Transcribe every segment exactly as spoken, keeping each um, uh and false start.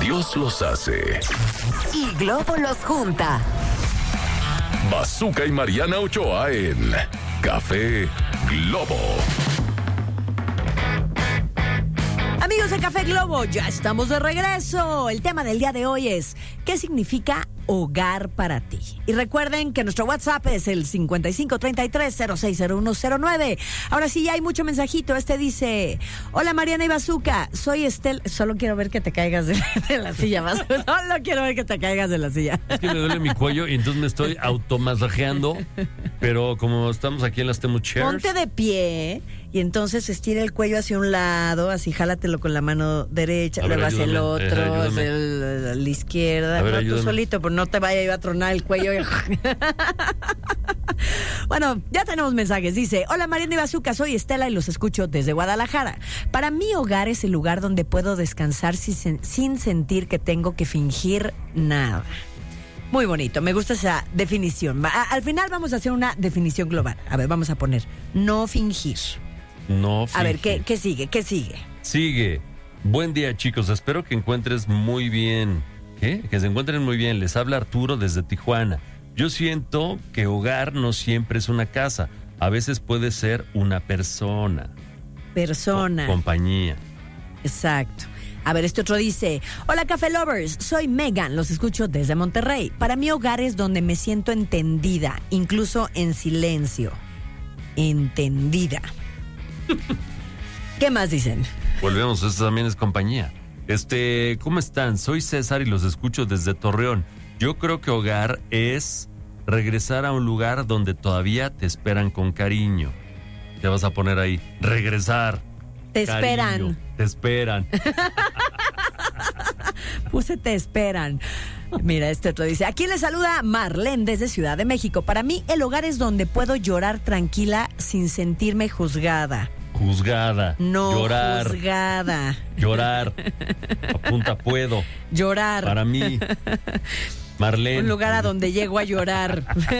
Dios los hace y Globo los junta. Bazooka y Mariana Ochoa en Café Globo. Amigos de Café Globo, ya estamos de regreso. El tema del día de hoy es ¿qué significa hogar para ti? Y recuerden que nuestro WhatsApp es el cincuenta y cinco treinta y tres cero seis cero uno cero nueve. Ahora sí, ya hay mucho mensajito. Este dice: hola Mariana y Bazooka, soy Estel. Solo quiero ver que te caigas de la, de la silla, Bazooka. Solo quiero ver que te caigas de la silla. Es que me duele mi cuello y entonces me estoy automasajeando. Pero como estamos aquí en las Temu Chairs. Ponte de pie y entonces estira el cuello hacia un lado, así jálatelo con la mano derecha, A ver, luego hacia el ayúdame, otro, eh, hacia el- la izquierda. A ver, No, tú ayúdame. solito, pero no te vaya a tronar el cuello. Bueno, ya tenemos mensajes. Dice: hola Mariana y Bazooka, soy Estela y los escucho desde Guadalajara. Para mí, hogar es el lugar donde puedo descansar sin, sin sentir que tengo que fingir nada. Muy bonito, me gusta esa definición. A- al final vamos a hacer una definición global. A ver, vamos a poner no fingir. No, A ver, finge. ¿qué, qué sigue? ¿Qué sigue? Sigue. Buen día, chicos. Espero que encuentres muy bien. ¿Qué? Que se encuentren muy bien. Les habla Arturo desde Tijuana. Yo siento que hogar no siempre es una casa. A veces puede ser una persona. Persona. Co- compañía. Exacto. A ver, este otro dice: hola Café Lovers, soy Megan, los escucho desde Monterrey. Para mí hogar es donde me siento entendida, incluso en silencio. Entendida. ¿Qué más dicen? Volvemos, esto también es compañía. Este, ¿cómo están? Soy César y los escucho desde Torreón. Yo creo que hogar es regresar a un lugar donde todavía te esperan con cariño. Te vas a poner ahí, regresar. Te Cariño, esperan. Te esperan. Puse te esperan. Mira, este otro dice: aquí le saluda Marlene desde Ciudad de México. Para mí el hogar es donde puedo llorar tranquila sin sentirme juzgada. Juzgada. No Llorar. juzgada. Llorar. Apunta, puedo. Llorar. Para mí. Marlene. Un lugar a donde llego a llorar.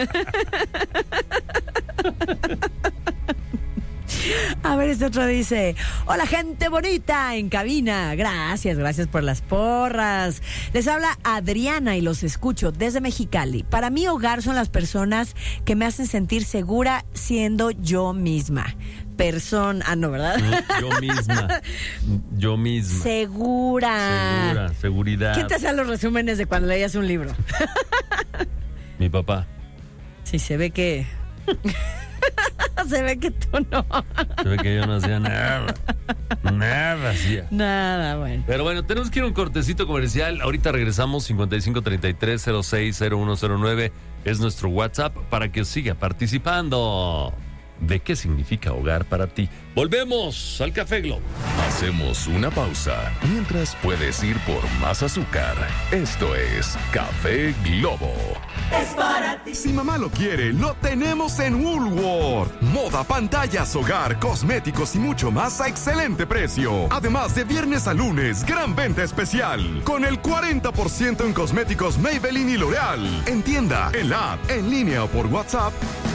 A ver, este otro dice: hola gente bonita en cabina. Gracias, gracias por las porras. Les habla Adriana y los escucho desde Mexicali. Para mí hogar son las personas que me hacen sentir segura siendo yo misma. Persona, ah no, ¿verdad? Yo misma. Yo misma. Segura. Segura, seguridad. ¿Quién te hacía los resúmenes de cuando leías un libro? Mi papá. Sí, se ve que... se ve que tú no. Se ve que yo no hacía nada. Nada hacía. Nada, bueno. Pero bueno, tenemos que ir a un cortecito comercial. Ahorita regresamos. Cincuenta y cinco treinta y tres cero seis cero uno cero nueve es nuestro WhatsApp para que siga participando. ¿De qué significa hogar para ti? Volvemos al Café Globo. Hacemos una pausa mientras puedes ir por más azúcar. Esto es Café Globo. Si mamá lo quiere, lo tenemos en Woolworth. Moda, pantallas, hogar, cosméticos y mucho más a excelente precio. Además de viernes a lunes, gran venta especial. Con el cuarenta por ciento en cosméticos Maybelline y L'Oreal. En tienda, en la app, en línea o por WhatsApp.